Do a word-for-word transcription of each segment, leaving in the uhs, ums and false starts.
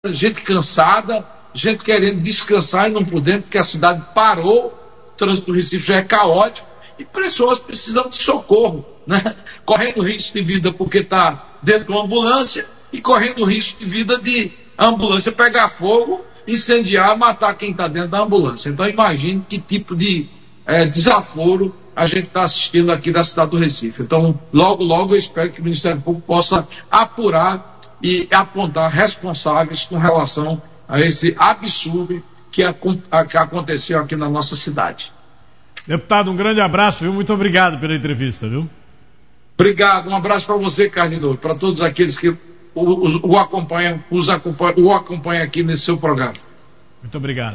gente cansada, gente querendo descansar e não podendo, porque a cidade parou, o trânsito do Recife já é caótico, e pessoas precisam de socorro, né? Correndo risco de vida porque está dentro de uma ambulância, e correndo risco de vida de a ambulância pegar fogo, incendiar, matar quem está dentro da ambulância. Então imagine que tipo de é, desaforo a gente está assistindo aqui da cidade do Recife. Então, logo, logo eu espero que o Ministério Público possa apurar e apontar responsáveis com relação a esse absurdo que, a, a, que aconteceu aqui na nossa cidade. Deputado, um grande abraço, viu? Muito obrigado pela entrevista, viu? Obrigado, um abraço para você, Carlinhos, para todos aqueles que o, o, o, acompanham, os acompanham, o acompanham aqui nesse seu programa. Muito obrigado.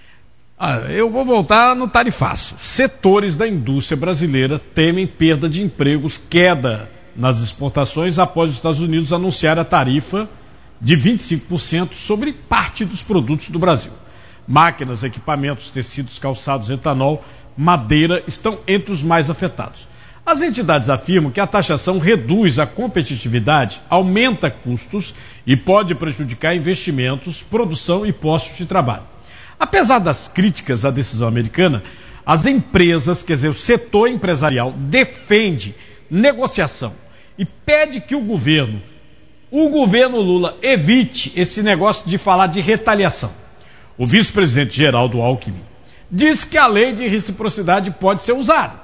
Ah, eu vou voltar no tarifaço. Setores da indústria brasileira temem perda de empregos, queda nas exportações após os Estados Unidos anunciar a tarifa de vinte e cinco por cento sobre parte dos produtos do Brasil. Máquinas, equipamentos, tecidos, calçados, etanol, madeira estão entre os mais afetados. As entidades afirmam que a taxação reduz a competitividade, aumenta custos e pode prejudicar investimentos, produção e postos de trabalho. Apesar das críticas à decisão americana, as empresas, quer dizer, o setor empresarial defende negociação e pede que o governo, o governo Lula, evite esse negócio de falar de retaliação. O vice-presidente Geraldo Alckmin diz que a lei de reciprocidade pode ser usada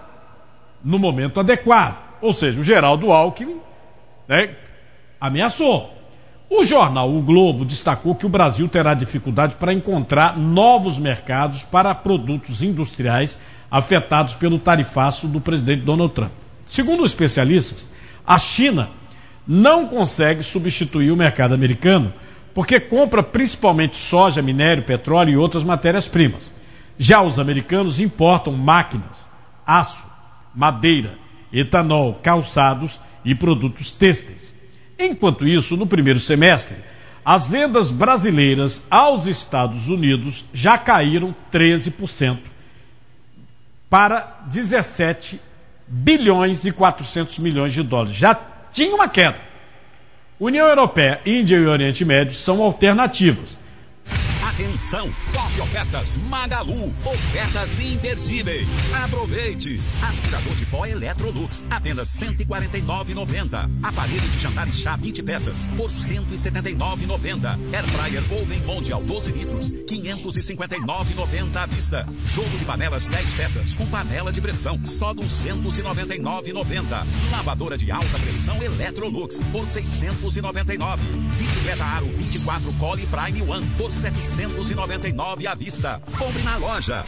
no momento adequado. Ou seja, o Geraldo Alckmin, né, ameaçou. O jornal O Globo destacou que o Brasil terá dificuldade para encontrar novos mercados para produtos industriais afetados pelo tarifaço do presidente Donald Trump. Segundo os especialistas, a China não consegue substituir o mercado americano porque compra principalmente soja, minério, petróleo e outras matérias-primas. Já os americanos importam máquinas, aço, madeira, etanol, calçados e produtos têxteis. Enquanto isso, no primeiro semestre, as vendas brasileiras aos Estados Unidos já caíram treze por cento para dezessete bilhões e quatrocentos milhões de dólares. Já tinha uma queda. União Europeia, Índia e Oriente Médio são alternativas. Atenção, top ofertas Magalu, ofertas imperdíveis. Aproveite! Aspirador de pó Electrolux, apenas cento e quarenta e nove reais e noventa centavos. Aparelho de jantar e chá vinte peças, por cento e setenta e nove reais e noventa centavos. Air Fryer Oven Mondial doze litros, quinhentos e cinquenta e nove reais e noventa centavos à vista. Jogo de panelas dez peças, com panela de pressão, só duzentos e noventa e nove reais e noventa centavos. Lavadora de alta pressão Electrolux, por seiscentos e noventa e nove reais. Bicicleta Aro vinte e quatro Collie Prime One, por setecentos e noventa e nove reais à vista. Compre na loja.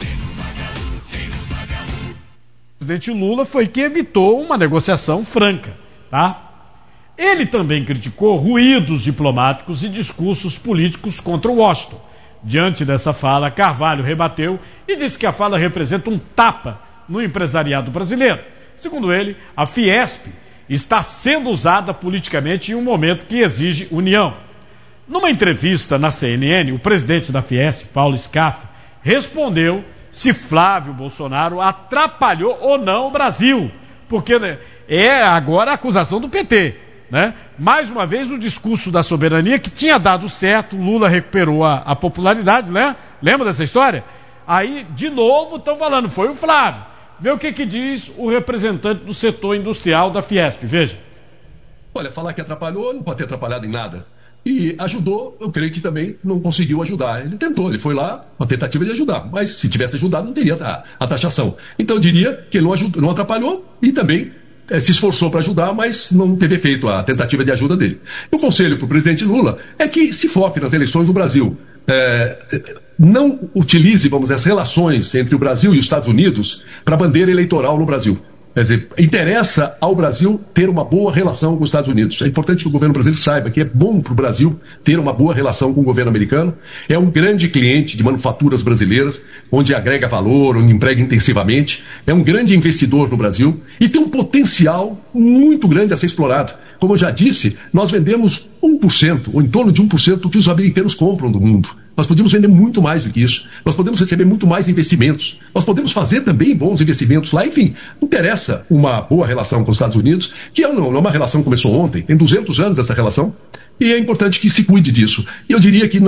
O presidente Lula foi que evitou uma negociação franca, tá? Ele também criticou ruídos diplomáticos e discursos políticos contra Washington. Diante dessa fala, Carvalho rebateu e disse que a fala representa um tapa no empresariado brasileiro. Segundo ele, a Fiesp está sendo usada politicamente em um momento que exige união. Numa entrevista na C N N, o presidente da Fiesp, Paulo Scaff, respondeu se Flávio Bolsonaro atrapalhou ou não o Brasil, porque né, é agora a acusação do P T. Né? Mais uma vez o discurso da soberania que tinha dado certo, Lula recuperou a, a popularidade, né? Lembra dessa história? Aí, de novo, estão falando, foi o Flávio. Vê o que, que diz o representante do setor industrial da Fiesp, veja. Olha, falar que atrapalhou não pode ter atrapalhado em nada. E ajudou, eu creio que também não conseguiu ajudar. Ele tentou, ele foi lá, uma tentativa de ajudar. Mas se tivesse ajudado, não teria a, a taxação. Então eu diria que ele não, ajudou, não atrapalhou e também é, se esforçou para ajudar, mas não teve efeito a tentativa de ajuda dele. E o conselho para o presidente Lula é que se foque nas eleições do Brasil. É, não utilize, vamos dizer, as relações entre o Brasil e os Estados Unidos para a bandeira eleitoral no Brasil. Quer dizer, interessa ao Brasil ter uma boa relação com os Estados Unidos. É importante que o governo brasileiro saiba que é bom para o Brasil ter uma boa relação com o governo americano. É um grande cliente de manufaturas brasileiras, onde agrega valor, onde emprega intensivamente. É um grande investidor no Brasil e tem um potencial muito grande a ser explorado. Como eu já disse, nós vendemos um por cento, ou em torno de um por cento do que os americanos compram do mundo. Nós podemos vender muito mais do que isso. Nós podemos receber muito mais investimentos. Nós podemos fazer também bons investimentos lá. Enfim, interessa uma boa relação com os Estados Unidos, que não é uma relação que começou ontem. Tem duzentos anos essa relação. E é importante que se cuide disso. E eu diria que